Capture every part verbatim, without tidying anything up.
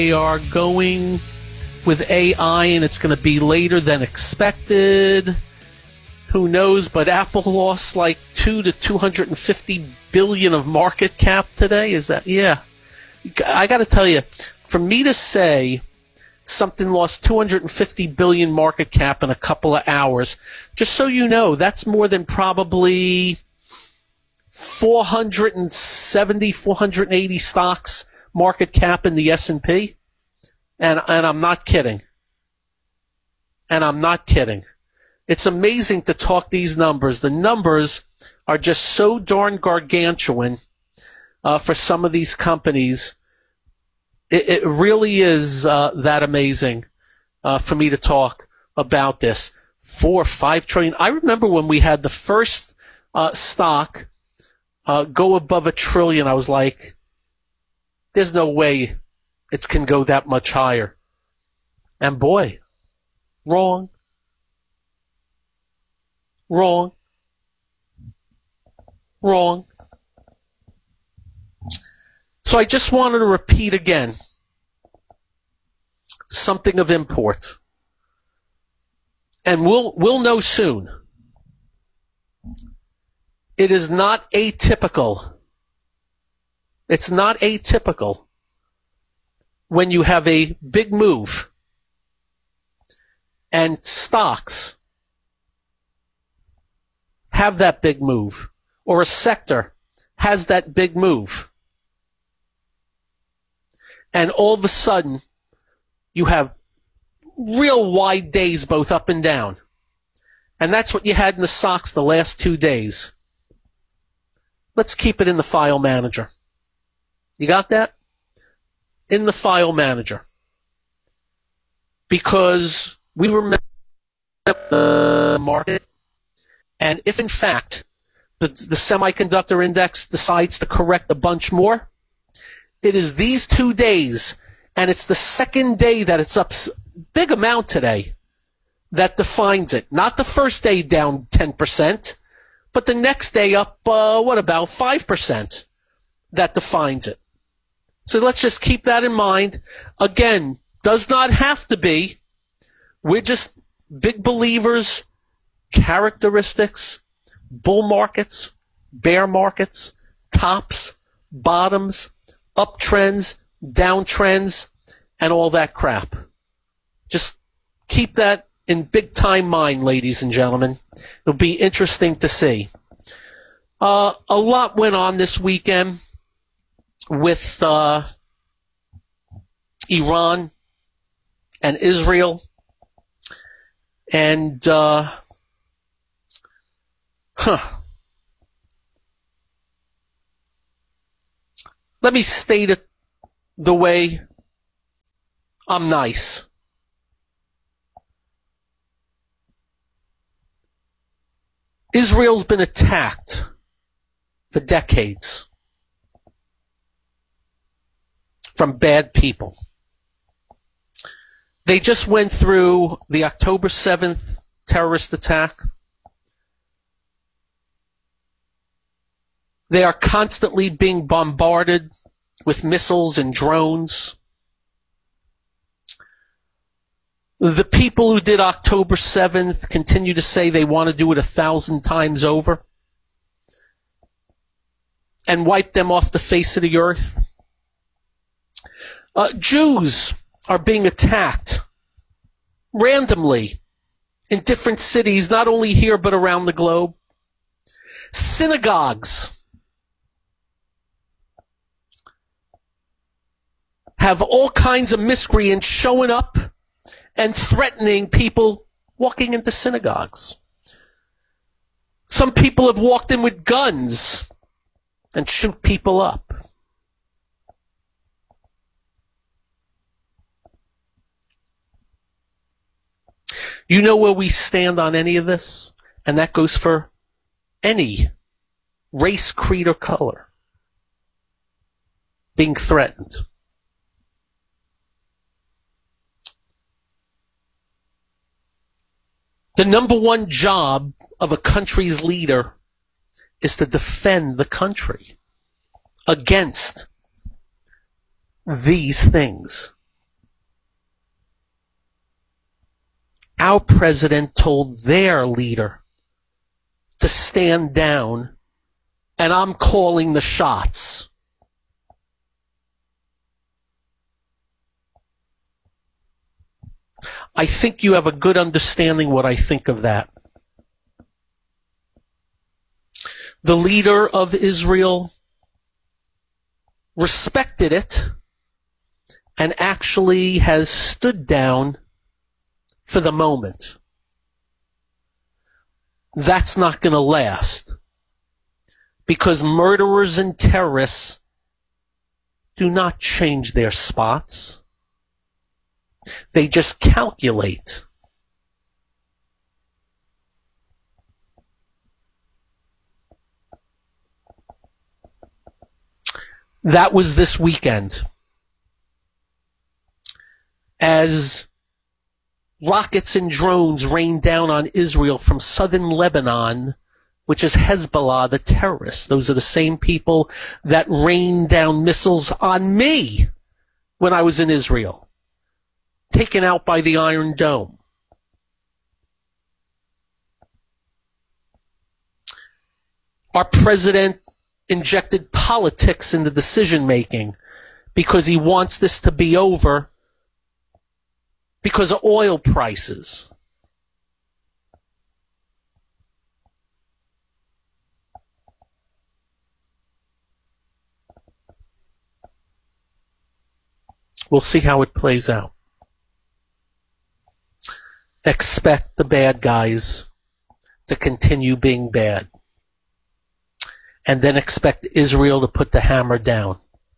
they are going with A I and it's going to be later than expected. Who knows? But Apple lost like two to two hundred fifty billion of market cap today. Is that? Yeah. I got to tell you, for me to say something lost two hundred fifty billion market cap in a couple of hours, just so you know, that's more than probably four hundred seventy, four hundred eighty stocks market cap in the S and P. And, and I'm not kidding. And I'm not kidding. It's amazing to talk these numbers. The numbers are just so darn gargantuan uh, for some of these companies. It, it really is uh, that amazing uh, for me to talk about this. Four, five trillion. I remember when we had the first uh, stock uh, go above a trillion, I was like, there's no way it can go that much higher. And boy, wrong. Wrong. Wrong. So I just wanted to repeat again something of import. And we'll, we'll know soon. It is not atypical. It's not atypical when you have a big move and stocks have that big move, or a sector has that big move. And all of a sudden, you have real wide days both up and down. And that's what you had in the stocks the last two days. Let's keep it in the file manager. You got that? In the file manager. Because we remember the market. And if in fact the, the semiconductor index decides to correct a bunch more, it is these two days, and it's the second day that it's up big amount today, that defines it. Not the first day down ten percent, but the next day up, uh, what about five percent that defines it. So let's just keep that in mind. Again, does not have to be. We're just big believers, characteristics, bull markets, bear markets, tops, bottoms, uptrends, downtrends, and all that crap. Just keep that in big time mind, ladies and gentlemen. It'll be interesting to see. Uh, a lot went on this weekend with uh, Iran and Israel. And, uh, huh. Let me state it the way I'm nice. Israel's been attacked for decades from bad people. They just went through the October seventh terrorist attack. They are constantly being bombarded with missiles and drones. The people who did October seventh continue to say they want to do it a thousand times over and wipe them off the face of the earth. Uh, Jews are being attacked randomly in different cities, not only here but around the globe. Synagogues have all kinds of miscreants showing up and threatening people walking into synagogues. Some people have walked in with guns and shoot people up. You know where we stand on any of this? And that goes for any race, creed, or color being threatened. The number one job of a country's leader is to defend the country against these things. our president told their leader to stand down, and I'm calling the shots. I think you have a good understanding what I think of that. The leader of Israel respected it and actually has stood down for the moment. That's not going to last, because murderers and terrorists do not change their spots. They just calculate. That was this weekend. As rockets and drones rained down on Israel from southern Lebanon, which is Hezbollah, the terrorists. Those are the same people that rained down missiles on me when I was in Israel, taken out by the Iron Dome. Our president injected politics into decision-making because he wants this to be over because of oil prices. We'll see how it plays out. Expect the bad guys to continue being bad. And then expect Israel to put the hammer down.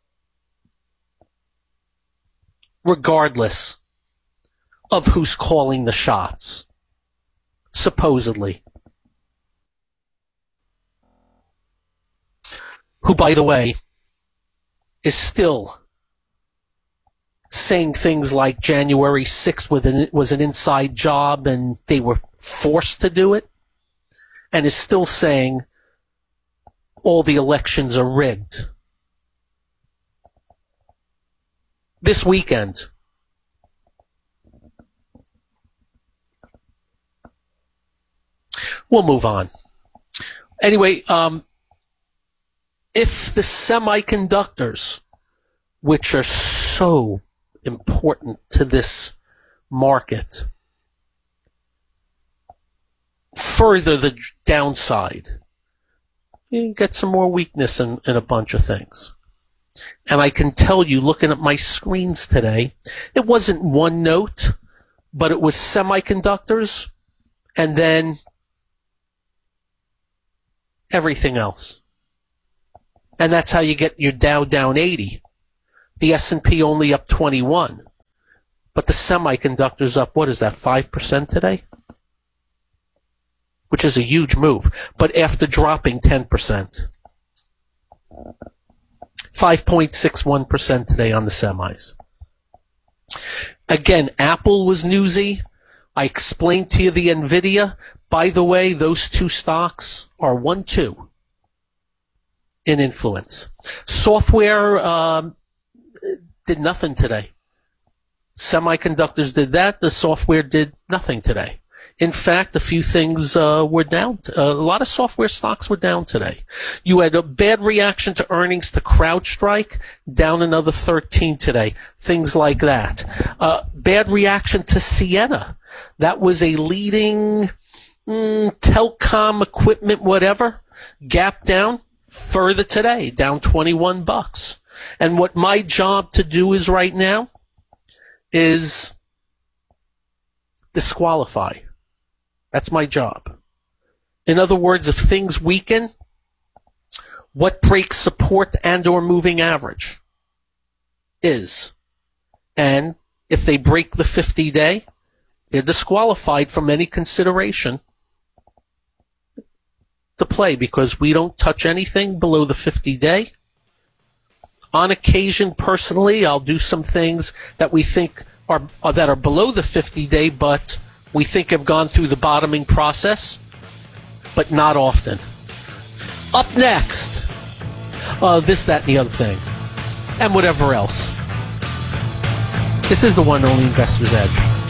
Regardless of who's calling the shots, supposedly. Who, by the way, is still saying things like January sixth was an inside job and they were forced to do it, and is still saying all the elections are rigged. This weekend, we'll move on. Anyway, um, if the semiconductors, which are so important to this market, further the downside, you get some more weakness in, in a bunch of things. And I can tell you, looking at my screens today, it wasn't one note, but it was semiconductors and then everything else. And that's how you get your Dow down eighty. The S and P only up twenty-one. But the semiconductors up, what is that, five percent today? Which is a huge move. But after dropping ten percent. five point six one percent today on the semis. Again, Apple was newsy. I explained to you the NVIDIA. By the way, those two stocks are one two in influence. Software um, did nothing today. Semiconductors did that. The software did nothing today. In fact, a few things uh, were down. A lot of software stocks were down today. You had a bad reaction to earnings to CrowdStrike, down another thirteen today. Things like that. Uh, bad reaction to Ciena. That was a leading mm, telecom equipment, whatever. Gap down further today, down twenty-one bucks. And what my job to do is right now is disqualify. That's my job. In other words, if things weaken, what breaks support and or moving average is. And if they break the fifty-day, they're disqualified from any consideration to play because we don't touch anything below the fifty-day. On occasion, personally, I'll do some things that we think are, are that are below the fifty-day, but we think have gone through the bottoming process, but not often. Up next, uh, this, that, and the other thing, and whatever else. This is the one and only Investor's Edge.